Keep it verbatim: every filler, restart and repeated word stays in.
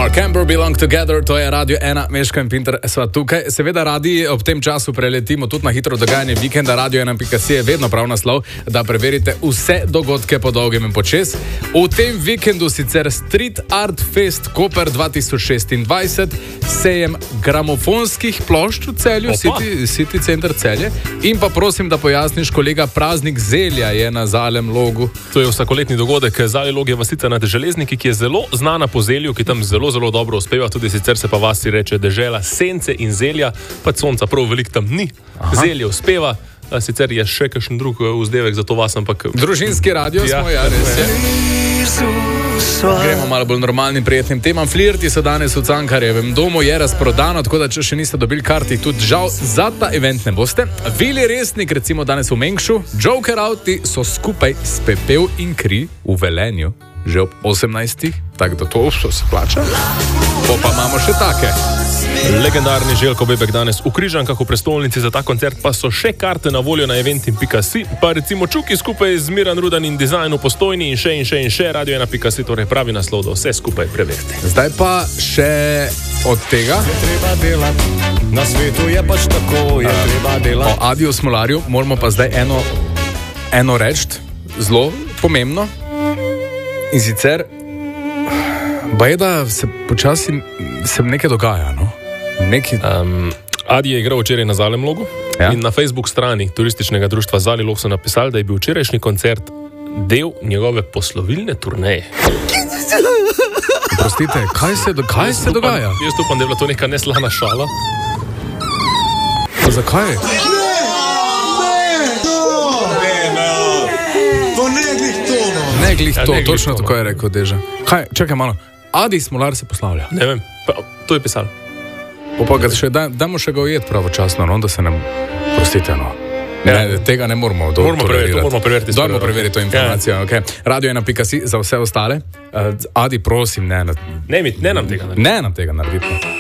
Mark Amber, Belong Together, to je Radio ena, Meška in Pinter sva tukaj. Seveda radi ob tem času preletimo tudi na hitro dogajanje vikenda. Radio ena pika si je vedno prav naslov, da preverite vse dogodke po dolgem in počes. V tem vikendu sicer Street Art Fest Koper dva tisoč šestindvajset, sejem gramofonskih plošč v Celju, City, City Center Celje. In pa prosim, da pojasniš, kolega, praznik zelja je na Zalem logu. To je vsakoletni dogodek. Zali log je vasica nad Železniki, ki je zelo znana po zelju, ki tam zelo, zelo dobro uspeva. Tudi sicer se pa vasi reče dežela sence in zelja, pa sonca prav veliko tam ni. Aha. Zelje uspeva, sicer je še kakšen drug vzdevek za to vas, ampak... Družinski radio ja, smo, ja, res je. Gremo malo bolj normalnim, prijetnim temam. Flirti so danes v Cankarjevem domu, je razprodano, tako da če še niste dobili karti, tudi žal za ta event ne boste. Vili Resnik, recimo danes v Mengšu, Joker Auti so skupaj s Pepel in kri v Velenju, že ob osemnajstih, tako da to se plača. Po pa imamo še take. Legendarni Željko Bebek danes v Križankah v prestolnici, za ta koncert pa so še karte na voljo na eventim pika si, pa recimo Čuki skupaj z Miran Rudan in Design v Postojni in še in še in še, Radio ena pika si, torej pravi naslov, da vse skupaj preverite. Zdaj pa še od tega. Je treba delati, na svetu je pač tako, je uh, treba delati. O Adiju Smolarju moramo pa zdaj eno, eno reči, zelo pomembno. In sicer, bajda se počasi se nekaj dogaja, no? Neki... Um, Adi je igral včeraj na Zalem logu, ja? In na Facebook strani turističnega društva Zali log so napisali, da je bil včerajšnji koncert del njegove poslovilne turneje. Prostite, kaj se, do, kaj se upam, dogaja? Jaz upam, da je bila to neka neslana šala. Pa zakaj? Ne glih to, ja, ne točno glih to, tako je rekel Deža. Kaj, čakaj malo, Adi Smolar se poslavlja. Ne vem, pa, to je pisalo. Pa ga še, da, dajmo še ga ujeti pravočasno, no, da se nam, prostite, no. Ne, ja. Tega ne moramo do, moramo preveriti. Moramo preveriti. Dajmo preveriti to informacijo, ja. Okay. Radio ena pika si za vse ostale. Uh, Adi, prosim, ne. Ne, ne nam tega narediti. Ne nam tega narediti.